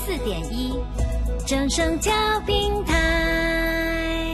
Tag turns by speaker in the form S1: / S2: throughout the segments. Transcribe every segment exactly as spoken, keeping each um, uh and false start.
S1: 四点一，正声调平台。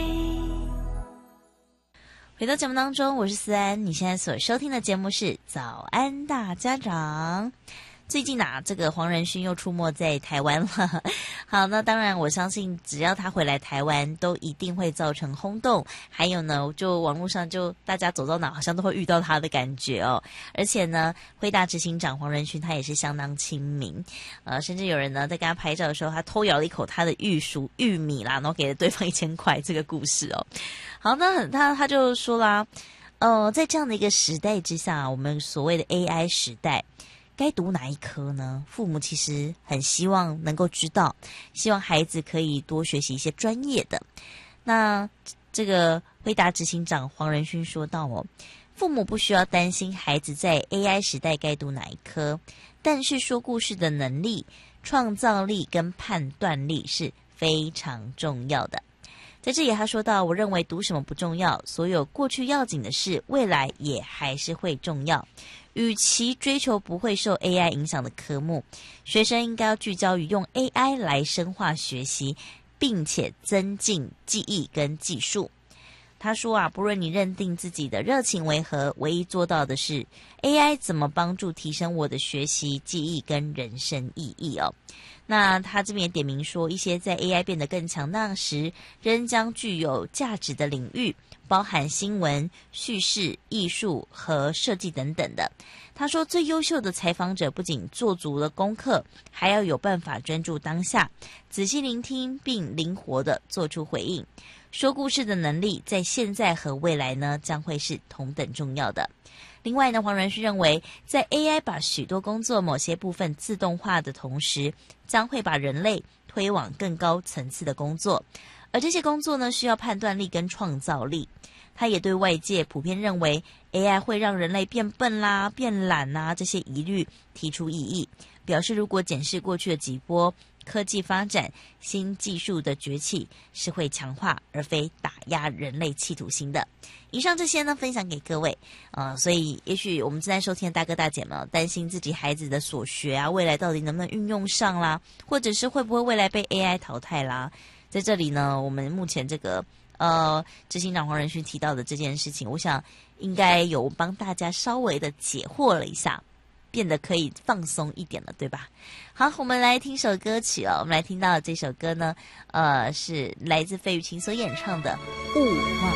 S2: 回到节目当中，我是思安，你现在所收听的节目是早安大家长。最近啊，这个黄仁勋又出没在台湾了。好，那当然我相信只要他回来台湾都一定会造成轰动，还有呢就网络上就大家走到哪好像都会遇到他的感觉哦。而且呢辉达执行长黄仁勋他也是相当亲民，呃，甚至有人呢在跟他拍照的时候他偷咬了一口他的玉薯玉米啦，然后给了对方一千块，这个故事哦。好，那他他就说啦，呃，在这样的一个时代之下，我们所谓的 A I 时代该读哪一科呢？父母其实很希望能够知道，希望孩子可以多学习一些专业的。那这个辉达执行长黄仁勋说到哦，父母不需要担心孩子在 A I 时代该读哪一科，但是说故事的能力、创造力跟判断力是非常重要的。在这里他说到，我认为读什么不重要，所有过去要紧的事，未来也还是会重要。与其追求不会受 A I 影响的科目，学生应该要聚焦于用 A I 来深化学习，并且增进记忆跟技术。他说啊，不论你认定自己的热情为何，唯一做到的是 A I 怎么帮助提升我的学习、记忆跟人生意义哦。那他这边也点名说，一些在 A I 变得更强大时，仍将具有价值的领域，包含新闻、叙事、艺术和设计等等的。他说，最优秀的采访者不仅做足了功课，还要有办法专注当下，仔细聆听并灵活地做出回应。说故事的能力在现在和未来呢，将会是同等重要的。另外呢，黄仁勋认为，在 A I 把许多工作某些部分自动化的同时，将会把人类推往更高层次的工作，而这些工作呢，需要判断力跟创造力。他也对外界普遍认为 A I 会让人类变笨啦、变懒啦这些疑虑提出异议，表示如果检视过去的几波科技发展，新技术的崛起是会强化而非打压人类企图心的。以上这些呢，分享给各位。呃，所以也许我们正在收听的大哥大姐们担心自己孩子的所学啊，未来到底能不能运用上啦，或者是会不会未来被 A I 淘汰啦。在这里呢，我们目前这个呃执行长黄仁勋提到的这件事情，我想应该有帮大家稍微的解惑了一下，变得可以放松一点了，对吧？好，我们来听首歌曲哦。我们来听到的这首歌呢，呃，是来自费玉清所演唱的《勿忘》。